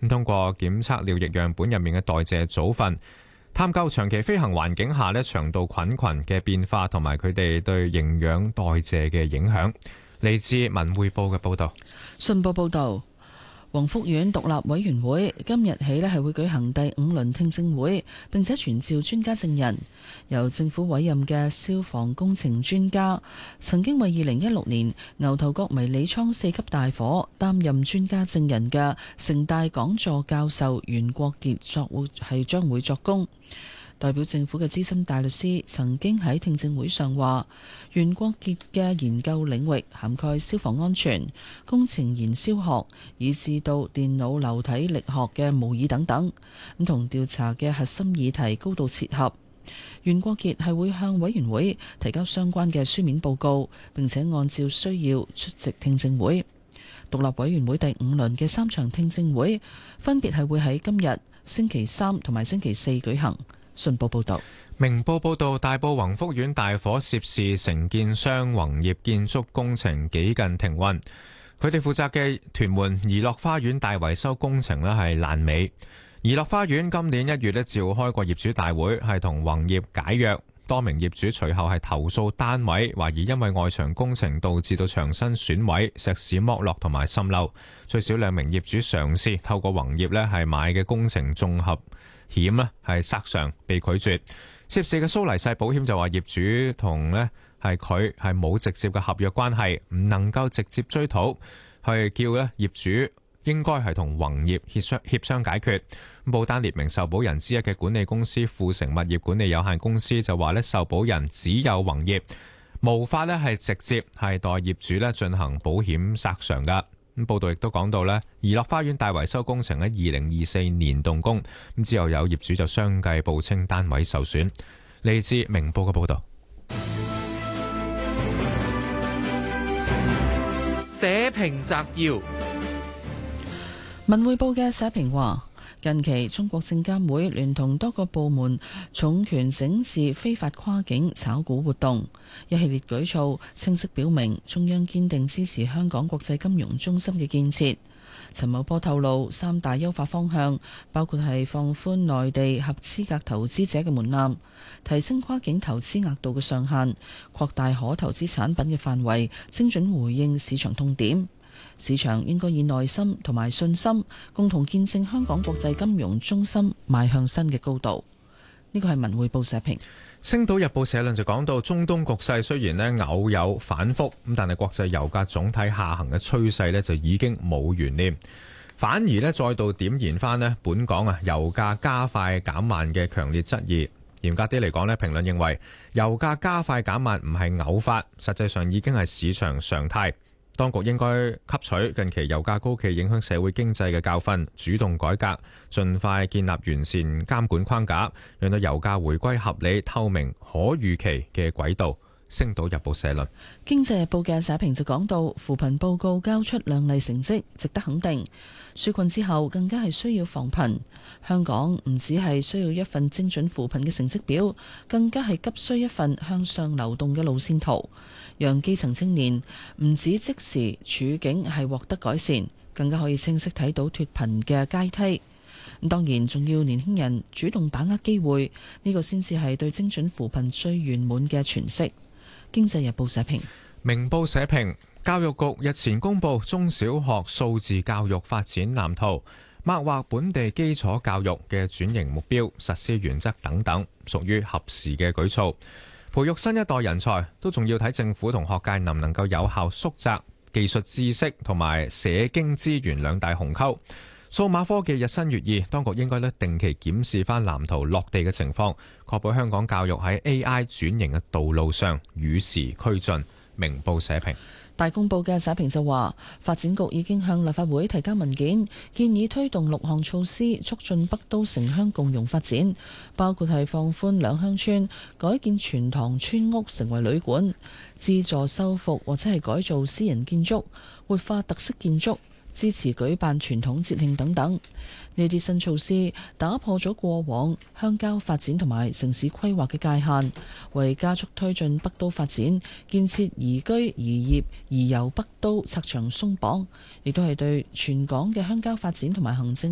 通過檢測尿液樣本入面嘅代謝組分，探究長期飛行環境下腸道菌群嘅變化同埋佢哋對營養代謝嘅影響。嚟自文匯報嘅報道。 信報報道，宏福苑獨立委員會今日起係會舉行第5輪聽證會，並且傳召專家證人。由政府委任嘅消防工程專家，曾經為2016年牛頭角迷你倉4級大火擔任專家證人嘅城大講座教授袁國傑將會作供。代表政府嘅資深大律師曾經喺聽證會上話，袁國傑嘅研究領域涵蓋消防安全、工程燃燒學，以至到電腦流體力學嘅模擬等等，咁同調查嘅核心議題高度切合。袁國傑係會向委員會提交相關嘅書面報告，並且按照需要出席聽證會。獨立委員會第5輪嘅3場聽證會，分別係會喺今日、星期3同埋星期4舉行。信報報道。 明報報道，大埔宏福苑大火涉事承建商宏業建築工程幾近停運，佢哋負責嘅屯門怡樂花園大維修工程係爛尾。怡樂花園今年1月召開過業主大會，係同宏業解約。多名業主隨後係投訴單位，懷疑因為外牆工程導致到牆身損毀、石屎剝落同埋滲漏。最少2名業主嘗試透過宏業係買嘅工程綜合險係索償被拒絕。涉事嘅蘇黎世保險就話業主同係佢係冇直接嘅合約關係，唔能夠直接追討，係叫業主應該係同宏業協商解決。報單列明受保人之一嘅管理公司富城物業管理有限公司就話受保人只有宏業，無法係直接係代業主進行保險索償噶。咁報道亦都講到怡樂花園大維修工程喺2024年動工，咁之後有業主就相繼報稱單位受損。嚟自明報嘅報道。 社評摘要。 文匯報嘅社評話，近期中國證監會聯同多個部門重拳整治非法跨境炒股活動，一系列舉措清晰表明中央堅定支持香港國際金融中心嘅建設。陳茂波透露3大優化方向，包括係放寬內地合資格投資者嘅門檻，提升跨境投資額度嘅上限，擴大可投資產品嘅範圍，精準回應市場痛點。市場應該以耐心同埋信心，共同見證香港國際金融中心邁向新嘅高度。呢個係文匯報社評。 星島日報社論就講到，中東局勢雖然偶有反覆，咁但係國際油價總體下行嘅趨勢就已經冇懸念，反而再度點燃翻本港油價加快減慢嘅強烈質疑。嚴格啲嚟講評論認為油價加快減慢唔係偶發，實際上已經係市場常態。當局應該吸取近期油價高企影響社會經濟嘅教訓，主動改革，盡快建立完善監管框架，讓到油價回歸合理、透明、可預期嘅軌道。星島日報社論。 經濟日報嘅社評就講到，扶貧報告交出亮麗成績，值得肯定。紓困之後更加係需要防貧。香港唔只係需要一份精準扶貧嘅成績表，更加係急需一份向上流動嘅路線圖，讓基層青年唔止即時處境係獲得改善，更加可以清晰睇到脫貧嘅階梯。咁當然仲要年輕人主動把握機會，呢個先至係對精準扶貧最圓滿嘅詮釋。經濟日報社評。 明報社評，教育局日前公布中小學數字教育發展藍圖，擘劃本地基礎教育嘅轉型目標、實施原則等等，屬於合時嘅舉措。培育新一代人才都仲要睇政府同學界能唔能夠有效縮窄技術知識同埋社經資源兩大鴻溝。數碼科技日新月異，當局應該定期檢視翻藍圖落地嘅情況，確保香港教育喺 AI 轉型嘅道路上與時俱進。明報社評。 大公報嘅社評就話，發展局已經向立法會提交文件，建議推動6項措施，促進北都城鄉共融發展，包括係放寬兩鄉村改建全堂村屋成為旅館，資助修復或者係改造私人建築，活化特色建築，支持舉辦傳統節慶等等。呢啲新措施打破咗過往鄉郊發展同埋城市規劃嘅界限，為加速推進北都發展，建設宜居宜業宜遊北都拆牆鬆綁，亦都係對全港嘅鄉郊發展同埋行政